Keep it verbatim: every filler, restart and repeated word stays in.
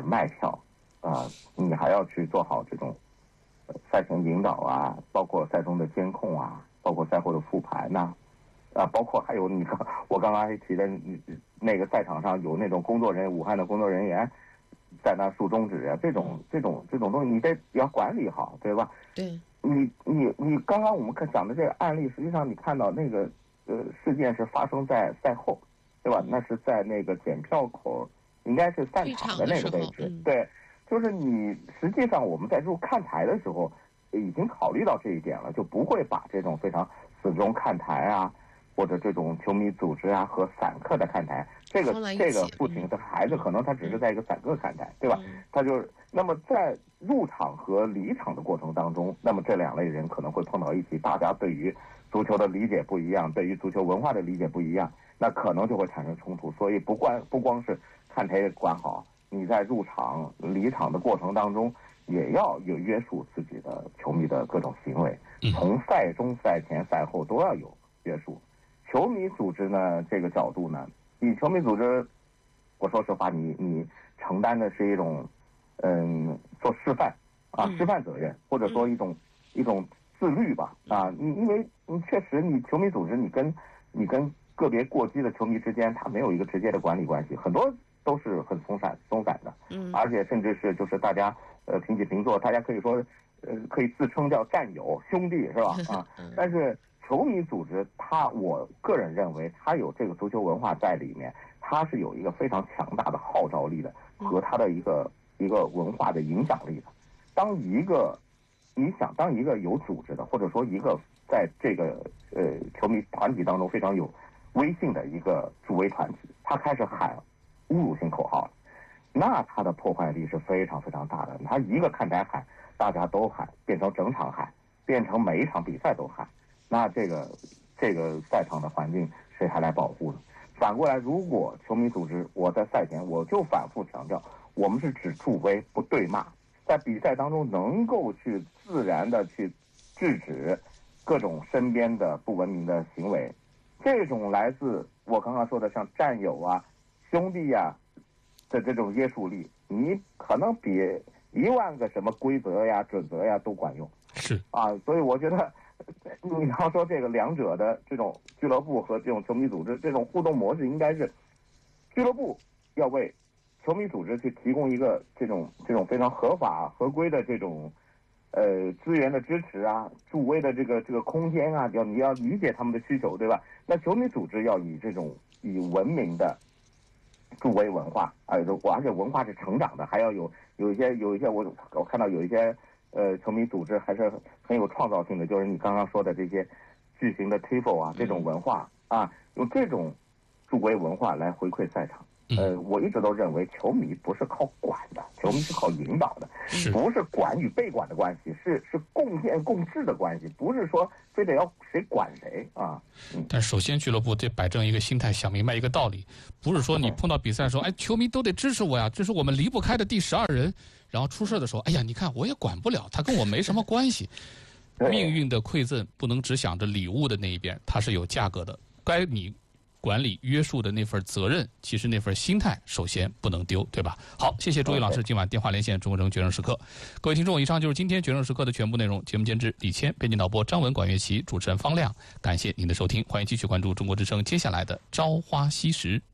卖票啊、呃，你还要去做好这种赛前引导啊，包括赛中的监控啊，包括赛后的复盘呐、啊，啊，包括还有你刚我刚刚还提的，那个赛场上有那种工作人员，武汉的工作人员在那竖中指啊，这种这种这种东西，你得要管理好，对吧？ 对。 你你你刚刚我们看讲的这个案例，实际上你看到那个呃事件是发生在赛后，对吧？那是在那个检票口，应该是散场的那个位置。 嗯、 对，就是你实际上我们在入看台的时候已经考虑到这一点了，就不会把这种非常死忠看台啊，或者这种球迷组织啊和散客的看台，这个这个父亲的孩子可能他只是在一个散客看台，对吧？ 嗯、 他就是那么在入场和离场的过程当中，那么这两类人可能会碰到一起，大家对于足球的理解不一样，对于足球文化的理解不一样，那可能就会产生冲突。所以不光不光是看台管好，你在入场离场的过程当中也要有约束自己的球迷的各种行为，从赛中赛前赛后都要有约束。球迷组织呢，这个角度呢，你球迷组织，我说实话，你你承担的是一种嗯做示范啊示范责任，或者说一种、嗯、一种自律吧啊，你因为你确实你球迷组织你跟你跟个别过激的球迷之间，它没有一个直接的管理关系，很多都是很松散松散的，嗯，而且甚至是就是大家呃平起平坐，大家可以说呃可以自称叫战友兄弟是吧啊，但是球迷组织它，我个人认为它有这个足球文化在里面，它是有一个非常强大的号召力的和它的一个一个文化的影响力的。当一个你想当一个有组织的，或者说一个在这个呃球迷团体当中非常有威信的一个助威团体，他开始喊侮辱性口号了，那他的破坏力是非常非常大的。他一个看台喊，大家都喊，变成整场喊，变成每一场比赛都喊。那这个这个赛场的环境谁还来保护呢？反过来，如果球迷组织，我在赛前我就反复强调，我们是只助威不对骂，在比赛当中能够去自然的去制止各种身边的不文明的行为，这种来自我刚刚说的像战友啊、兄弟呀、啊、的这种约束力，你可能比一万个什么规则呀、准则呀都管用。 是啊，所以我觉得。你要说这个两者的这种俱乐部和这种球迷组织这种互动模式，应该是俱乐部要为球迷组织去提供一个这种这种非常合法合规的这种呃资源的支持啊，助威的这个这个空间啊，要你要理解他们的需求，对吧？那球迷组织要以这种以文明的助威文化，而且而且文化是成长的，还要有有一些有一些我我看到有一些。呃，球迷组织还是很有创造性的，就是你刚刚说的这些巨型的 tifo 啊，这种文化啊，用这种助威文化来回馈赛场。呃，我一直都认为球迷不是靠管的，球迷是靠引导的，不是管与被管的关系，是是共建共治的关系，不是说非得要谁管谁啊。 嗯、但首先俱乐部得摆正一个心态，想明白一个道理，不是说你碰到比赛说，哎，球迷都得支持我呀，这是我们离不开的第十二人。然后出事的时候，哎呀，你看我也管不了，他跟我没什么关系。命运的馈赠不能只想着礼物的那一边，它是有价格的。该你管理约束的那份责任，其实那份心态首先不能丢，对吧？好，谢谢朱毅老师今晚电话连线中国城决胜时刻。各位听众，以上就是今天决胜时刻的全部内容。节目监制李谦，编辑导播张文、管乐琪，主持人方亮。感谢您的收听，欢迎继续关注中国之声接下来的朝花夕拾。